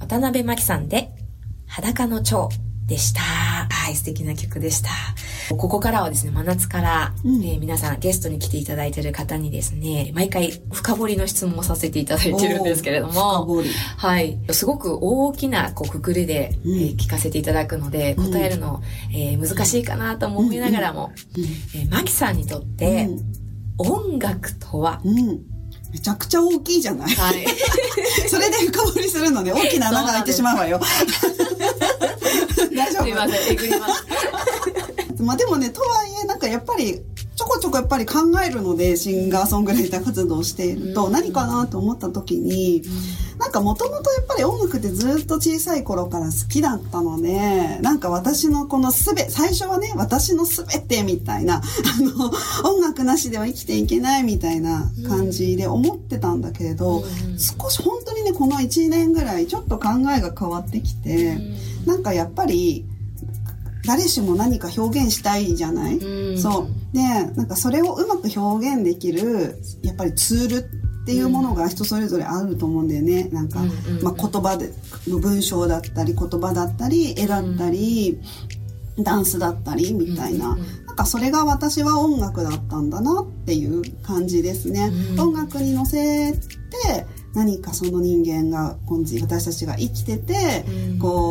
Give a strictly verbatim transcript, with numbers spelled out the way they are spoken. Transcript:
渡辺真希さんで裸の蝶でした。はい、素敵な曲でした。ここからはですね、真夏から、うん、えー、皆さんゲストに来ていただいている方にですね、毎回深掘りの質問をさせていただいてるんですけれども、 深掘り、 はい、すごく大きなこうくくりで、うん、えー、聞かせていただくので、答えるの、うん、えー、難しいかなと思いながらも、うんうん、えー、真希さんにとって、うん、音楽とは、 うん、めちゃくちゃ大きいじゃない、はい、それで深掘りするのね、大きな穴が開いてしまうわよ。大丈夫？ すいません、えぐります。 まあでもね、とはいえなんかやっぱりちょこちょこやっぱり考えるので、シンガーソングライター活動をしていると、何かなと思った時に、なんかもともとやっぱり音楽ってずっと小さい頃から好きだったので、なんか私のこのすべ、最初はね、私のすべてみたいな、あの、音楽なしでは生きていけないみたいな感じで思ってたんだけれど、少し本当にね、このいちねんぐらいちょっと考えが変わってきて、なんかやっぱり、誰しも何か表現したいじゃない、うん、そうで、なんかそれをうまく表現できるやっぱりツールっていうものが人それぞれあると思うんだよね。なんか、うんうんうん、まあ、言葉で文章だったり言葉だったり絵だったり、うん、ダンスだったりみたいな、うんうんうん、なんかそれが私は音楽だったんだなっていう感じですね、うん、音楽に乗せて何かその人間が今時私たちが生きてて、うん、こう